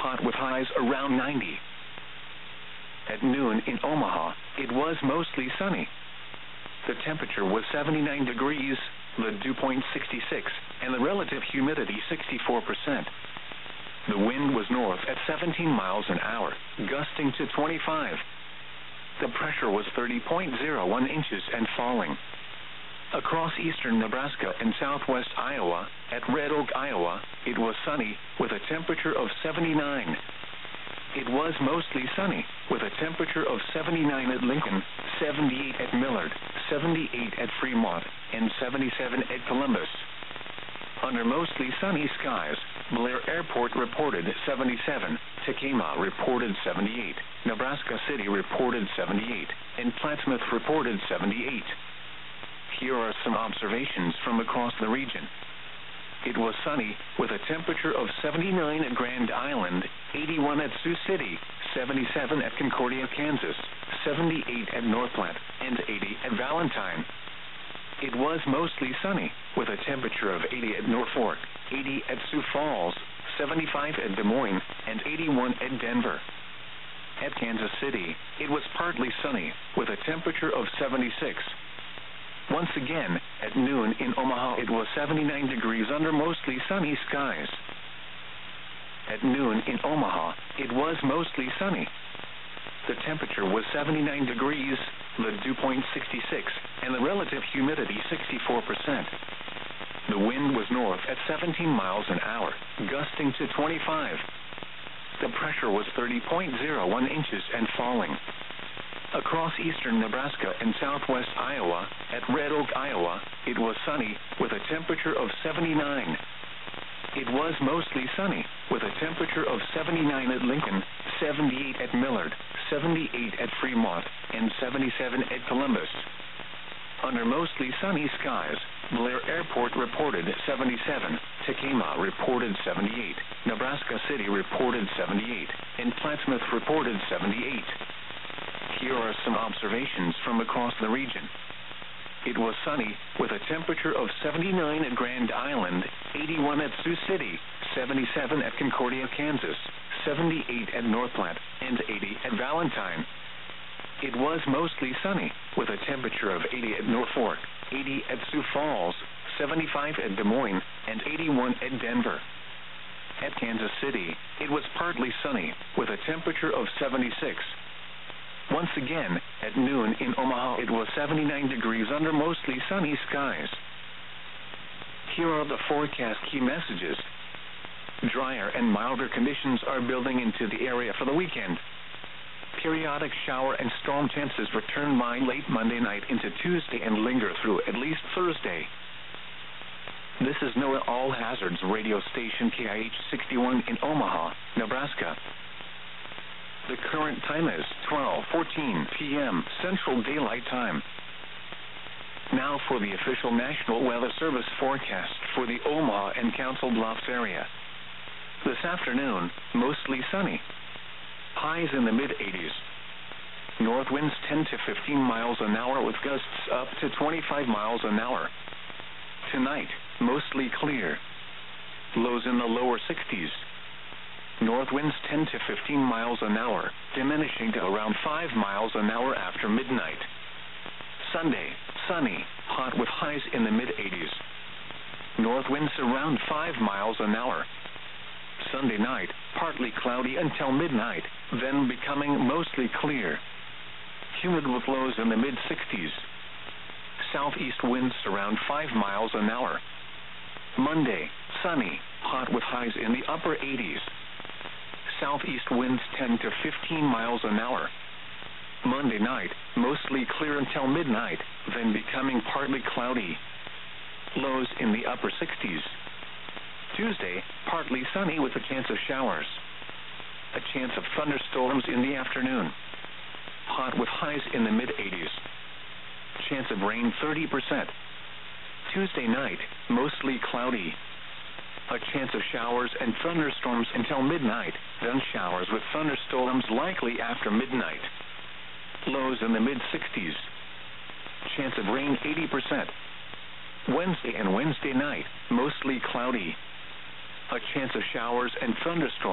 hot with highs around 90. At noon in Omaha, it was mostly sunny. The temperature was 79 degrees, the dew point 66, and the relative humidity 64%. The wind was north at 17 miles an hour, gusting to 25. The pressure was 30.01 inches and falling. Across eastern Nebraska and southwest Iowa, at Red Oak, Iowa, it was sunny, with a temperature of 79. It was mostly sunny, with a temperature of 79 at Lincoln, 78 at Millard, 78 at Fremont, and 77 at Columbus. Under mostly sunny skies, Blair Airport reported 77, Tekamah reported 78, Nebraska City reported 78, and Plattsmouth reported 78. Here are some observations from across the region. It was sunny, with a temperature of 79 at Grand Island, 81 at Sioux City, 77 at Concordia, Kansas, 78 at North Platte, and 80 at Valentine. It was mostly sunny, with a temperature of 80 at Norfolk, 80 at Sioux Falls, 75 at Des Moines, and 81 at Denver. At Kansas City, it was partly sunny, with a temperature of 76. Once again, at noon in Omaha, it was 79 degrees under mostly sunny skies. At noon in Omaha, it was mostly sunny. The temperature was 79 degrees, the dew point 66, and the relative humidity 64%. The wind was north at 17 miles an hour, gusting to 25. The pressure was 30.01 inches and falling. Across eastern Nebraska and southwest Iowa, at Red Oak, Iowa, it was sunny, with a temperature of 79. It was mostly sunny, with a temperature of 79 at Lincoln, 78 at Millard, 78 at Fremont, and 77 at Columbus. Under mostly sunny skies, Blair Airport reported 77, Tekamah reported 78, Nebraska City reported 78, and Plattsmouth reported 78. Here are some observations from across the region. It was sunny, with a temperature of 79 at Grand Island, 81 at Sioux City, 77 at Concordia, Kansas, 78 at North Platte, and 80 at Valentine. It was mostly sunny, with a temperature of 80 at Norfolk, 80 at Sioux Falls, 75 at Des Moines, and 81 at Denver. At Kansas City, it was partly sunny, with a temperature of 76. Once again, at noon in Omaha, it was 79 degrees under mostly sunny skies. Here are the forecast key messages. Drier and milder conditions are building into the area for the weekend. Periodic shower and storm chances return by late Monday night into Tuesday and linger through at least Thursday. This is NOAA All Hazards radio station KIH 61 in Omaha, Nebraska. The current time is 12:14 p.m. Central Daylight Time. Now for the official National Weather Service forecast for the Omaha and Council Bluffs area. This afternoon, mostly sunny. Highs in the mid-80s. North winds 10 to 15 miles an hour with gusts up to 25 miles an hour. Tonight, mostly clear. Lows in the lower 60s. North winds 10 to 15 miles an hour, diminishing to around 5 miles an hour after midnight. Sunday, sunny, hot with highs in the mid-80s. North winds around 5 miles an hour. Sunday night, partly cloudy until midnight, then becoming mostly clear. Humid with lows in the mid-60s. Southeast winds around 5 miles an hour. Monday, sunny, hot with highs in the upper 80s. Southeast winds 10 to 15 miles an hour. Monday night, mostly clear until midnight, then becoming partly cloudy. Lows in the upper 60s. Tuesday, partly sunny with a chance of showers. A chance of thunderstorms in the afternoon. Hot with highs in the mid-80s. Chance of rain 30%. Tuesday night, mostly cloudy. A chance of showers and thunderstorms until midnight, then showers with thunderstorms likely after midnight. Lows in the mid-60s. Chance of rain 80%. Wednesday and Wednesday night, mostly cloudy. A chance of showers and thunderstorms